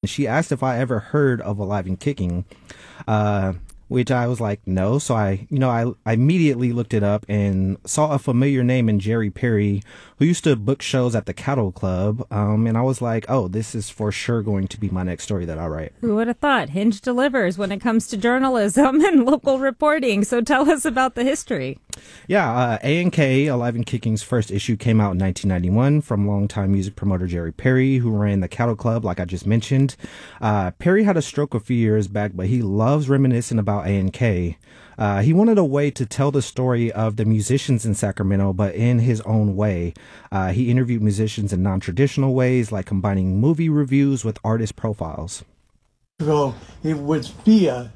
she asked if I ever heard of Alive and Kicking. Which I was like, no. So I immediately looked it up and saw a familiar name in Jerry Perry, who used to book shows at the Cattle Club. And I was like, oh, this is for sure going to be my next story that I write. Who would have thought? Hinge delivers when it comes to journalism and local reporting. So tell us about the history. Yeah, A&K, Alive and Kicking's first issue came out in 1991 from longtime music promoter Jerry Perry, who ran the Cattle Club, like I just mentioned. Perry had a stroke a few years back, but he loves reminiscing about A&K. He wanted a way to tell the story of the musicians in Sacramento, but in his own way. He interviewed musicians in non-traditional ways, like combining movie reviews with artist profiles. So it would be a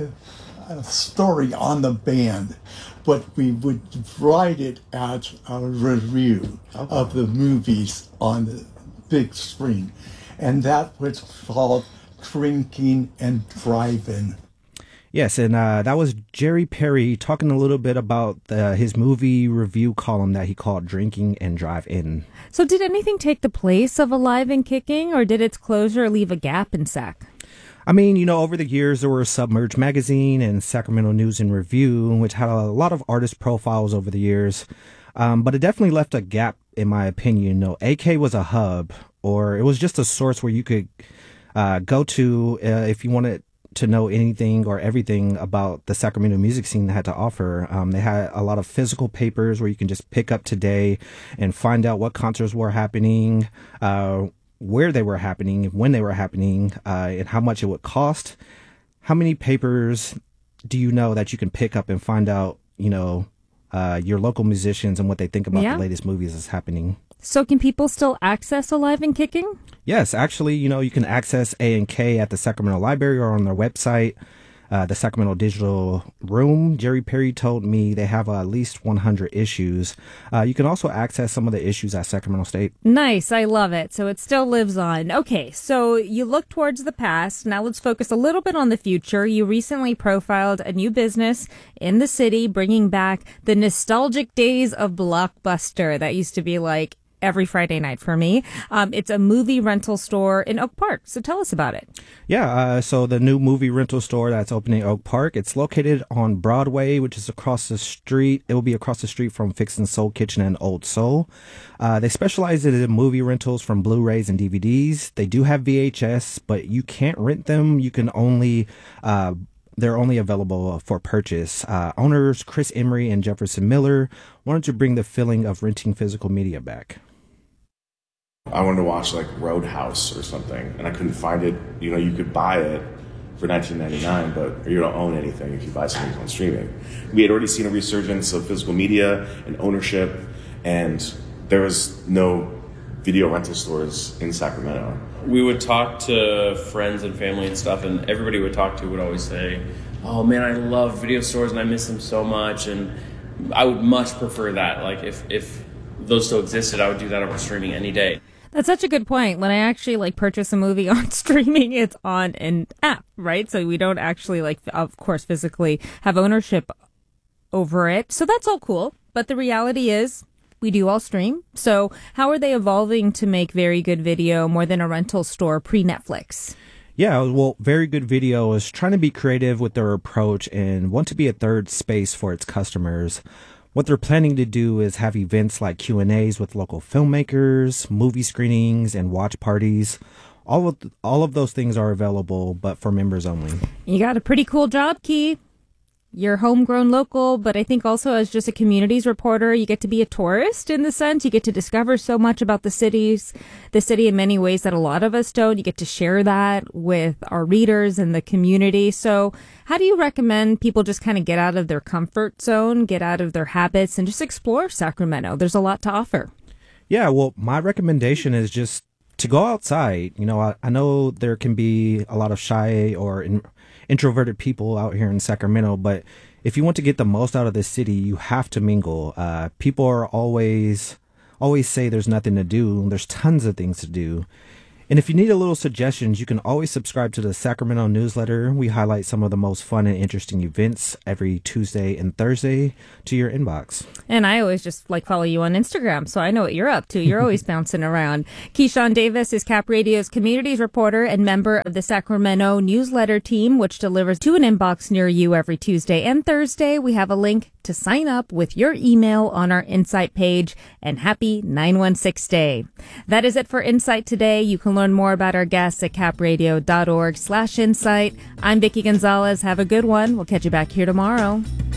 story on the band, but we would write it as a review of the movies on the big screen. And that was called Drinking and Driving. Yes, and that was Jerry Perry talking a little bit about his movie review column that he called Drinking and Drive-In. So did anything take the place of Alive and Kicking, or did its closure leave a gap in Sac? I mean, over the years, there were Submerge Magazine and Sacramento News and Review, which had a lot of artist profiles over the years. But it definitely left a gap, in my opinion. AK was a hub, or it was just a source where you could go to if you wanted to know anything or everything about the Sacramento music scene they had to offer. They had a lot of physical papers where you can just pick up today and find out what concerts were happening, where they were happening, when they were happening, and how much it would cost. How many papers do you know that you can pick up and find out, your local musicians and what they think about the latest movies that's happening? So can people still access Alive and Kicking? Yes, actually, you can access A&K at the Sacramento Library or on their website, the Sacramento Digital Room. Jerry Perry told me they have at least 100 issues. You can also access some of the issues at Sacramento State. Nice. I love it. So it still lives on. Okay, so you look towards the past. Now let's focus a little bit on the future. You recently profiled a new business in the city, bringing back the nostalgic days of Blockbuster. That used to be like every Friday night for me. It's a movie rental store in Oak Park. So tell us about it. Yeah, so the new movie rental store that's opening in Oak Park, it's located on Broadway, which is across the street. It will be across the street from Fixin' Soul Kitchen and Old Soul. They specialize in movie rentals from Blu-rays and DVDs. They do have VHS, but you can't rent them. You can only they're only available for purchase. Owners Chris Emery and Jefferson Miller wanted to bring the feeling of renting physical media back. I wanted to watch like Roadhouse or something, and I couldn't find it. You could buy it for $19.99, but you don't own anything if you buy something on streaming. We had already seen a resurgence of physical media and ownership, and there was no video rental stores in Sacramento. We would talk to friends and family and stuff, and everybody would talk to would always say, oh man, I love video stores and I miss them so much, and I would much prefer that. Like if those still existed, I would do that over streaming any day. That's such a good point. When I actually purchase a movie on streaming, it's on an app, right? So we don't actually of course, physically have ownership over it. So that's all cool. But the reality is we do all stream. So how are they evolving to make Very Good Video more than a rental store pre-Netflix? Yeah, well, Very Good Video is trying to be creative with their approach and want to be a third space for its customers. What they're planning to do is have events like Q&As with local filmmakers, movie screenings, and watch parties. All of those things are available, but for members only. You got a pretty cool job, Key. You're homegrown local, but I think also as just a communities reporter, you get to be a tourist in the sense. You get to discover so much about the city in many ways that a lot of us don't. You get to share that with our readers and the community. So how do you recommend people just kind of get out of their comfort zone, get out of their habits, and just explore Sacramento? There's a lot to offer. Yeah, well, my recommendation is just to go outside. I know there can be a lot of shy or introverted people out here in Sacramento, but if you want to get the most out of this city, you have to mingle. People are always say there's nothing to do. There's tons of things to do. And if you need a little suggestions, you can always subscribe to the Sacramento newsletter. We highlight some of the most fun and interesting events every Tuesday and Thursday to your inbox. And I always just follow you on Instagram, so I know what you're up to. You're always bouncing around. Keyshawn Davis is Cap Radio's communities reporter and member of the Sacramento newsletter team, which delivers to an inbox near you every Tuesday and Thursday. We have a link to sign up with your email on our Insight page, and happy 916 Day. That is it for Insight today. You can learn more about our guests at capradio.org/insight. I'm Vicki Gonzalez. Have a good one. We'll catch you back here tomorrow.